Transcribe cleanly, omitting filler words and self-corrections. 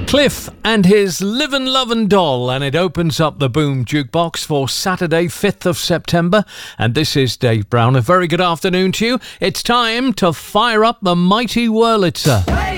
Cliff and his Livin' Lovin' Doll, and it opens up the Boom Jukebox for Saturday 5th of September. And this is Dave Brown. A very good afternoon to you. It's time to fire up the mighty Wurlitzer.